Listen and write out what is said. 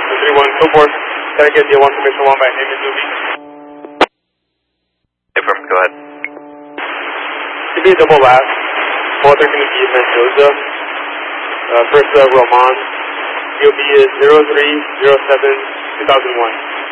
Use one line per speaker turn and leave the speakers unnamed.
131, 24. Can I get the 1 permission 1 by name and duty?
Affirm, go ahead.
To be a double last, 413 to Mendoza. First, Roman. DOB is 0307 2001.